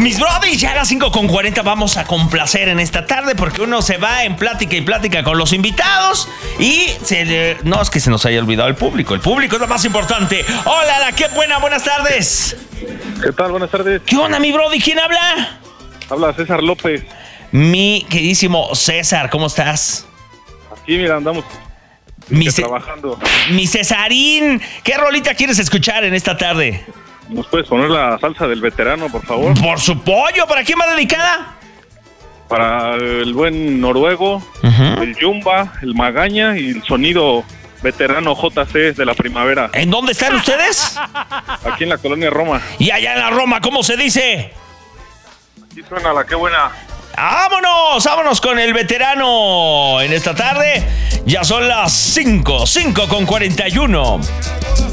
Mis brody, ya a las 5:40 vamos a complacer en esta tarde porque uno se va en plática y plática con los invitados y no es que se nos haya olvidado el público. El público es lo más importante. Hola, qué buenas tardes. ¿Qué tal? Buenas tardes. ¿Qué onda, mi brody? ¿Quién habla? Habla César López. Mi queridísimo César, ¿cómo estás? Aquí, mira, andamos trabajando. Mi Cesarín, ¿qué rolita quieres escuchar en esta tarde? ¿Nos puedes poner la salsa del veterano, por favor? Por su pollo, ¿para quién va dedicada? Para el buen noruego, el Yumba, el Magaña y el sonido veterano JC de la primavera. ¿En dónde están ustedes? Aquí en la colonia Roma. Y allá en la Roma, ¿cómo se dice? Aquí suena la qué buena. Vámonos con el veterano en esta tarde. Ya son las 5:41.